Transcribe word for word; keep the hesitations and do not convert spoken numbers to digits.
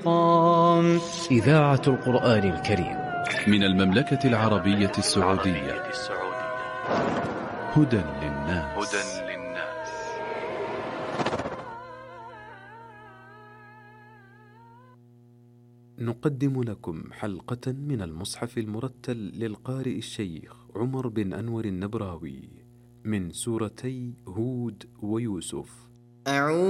مقام. إذاعة القرآن الكريم من المملكة العربية السعودية. هدى للناس. نقدم لكم حلقة من المصحف المرتل للقارئ الشيخ عمر بن أنور النبراوي من سورتي هود ويوسف.